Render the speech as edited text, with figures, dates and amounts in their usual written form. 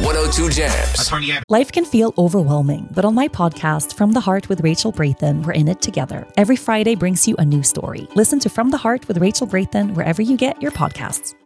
102 Jams. Life can feel overwhelming, but on my podcast, From the Heart with Rachel Braithen, we're in it together. Every Friday brings you a new story. Listen to From the Heart with Rachel Braithen wherever you get your podcasts.